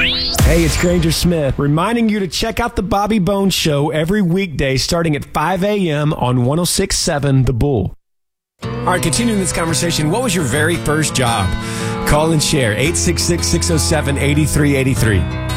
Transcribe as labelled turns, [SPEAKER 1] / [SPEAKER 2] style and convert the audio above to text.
[SPEAKER 1] Hey, it's Granger Smith, reminding you to check out the Bobby Bones Show every weekday starting at 5 a.m. on 106.7 The Bull. All right, continuing this conversation, what was your very first job? Call and share, 866-607-8383.